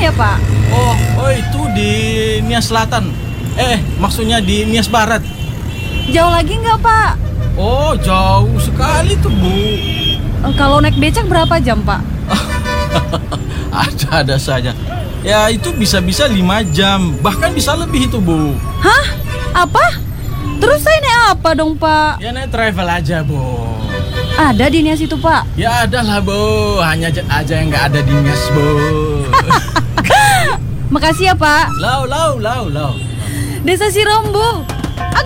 ya Pak? Oh itu di Nias Selatan. Maksudnya di Nias Barat. Jauh lagi nggak Pak? Oh, jauh sekali tuh, Bu. Kalau naik becak berapa jam Pak? Ada saja. Ya itu bisa-bisa 5 jam. Bahkan bisa lebih itu, Bu. Hah? Apa? Terus saya naik apa dong Pak? Ya naik travel aja, Bu. Ada di Nias itu Pak? Ya ada lah, Bu. Hanya aja yang nggak ada di Nias, Bu. Makasih ya Pak. Lau. Desa Sirombo.